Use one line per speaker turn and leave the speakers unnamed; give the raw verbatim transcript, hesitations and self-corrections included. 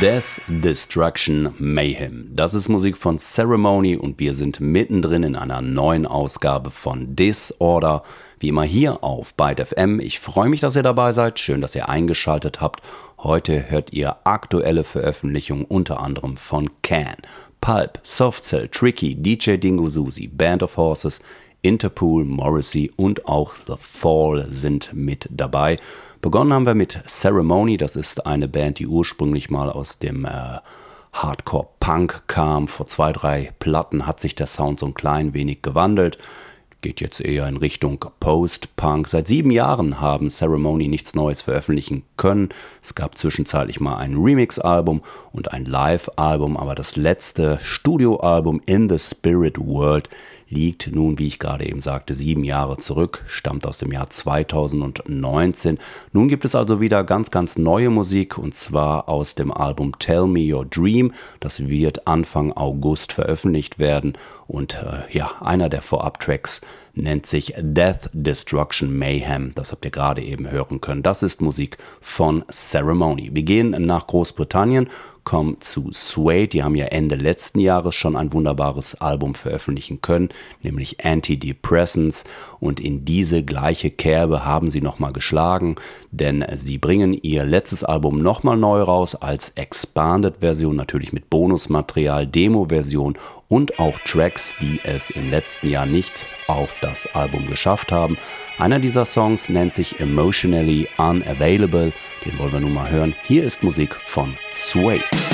Death, Destruction, Mayhem. Das ist Musik von Ceremony und wir sind mittendrin in einer neuen Ausgabe von Disorder. Wie immer hier auf Byte F M. Ich freue mich, dass ihr dabei seid. Schön, dass ihr eingeschaltet habt. Heute hört ihr aktuelle Veröffentlichungen unter anderem von Can, Pulp, Soft Cell, Tricky, D J Dingo Susi, Band of Horses, Interpol, Morrissey und auch The Fall sind mit dabei. Begonnen haben wir mit Ceremony, das ist eine Band, die ursprünglich mal aus dem äh, Hardcore-Punk kam. Vor zwei, drei Platten hat sich der Sound so ein klein wenig gewandelt. Geht jetzt eher in Richtung Post-Punk. Seit sieben Jahren haben Ceremony nichts Neues veröffentlichen können. Es gab zwischenzeitlich mal ein Remix-Album und ein Live-Album, aber das letzte Studioalbum In the Spirit World liegt nun, wie ich gerade eben sagte, sieben Jahre zurück, stammt aus dem Jahr zweitausendneunzehn. Nun gibt es also wieder ganz, ganz neue Musik und zwar aus dem Album Tell Me Your Dream. Das wird Anfang August veröffentlicht werden und äh, ja, einer der Vorab-Tracks nennt sich Death, Destruction, Mayhem. Das habt ihr gerade eben hören können. Das ist Musik von Ceremony. Wir gehen nach Großbritannien, kommen zu Suede. Die haben ja Ende letzten Jahres schon ein wunderbares Album veröffentlichen können, nämlich Antidepressants. Und in diese gleiche Kerbe haben sie nochmal geschlagen, denn sie bringen ihr letztes Album nochmal neu raus als Expanded-Version, natürlich mit Bonusmaterial, Demo-Version und auch Tracks, die es im letzten Jahr nicht auf das Album geschafft haben. Einer dieser Songs nennt sich Emotionally Unavailable. Den wollen wir nun mal hören. Hier ist Musik von Suede.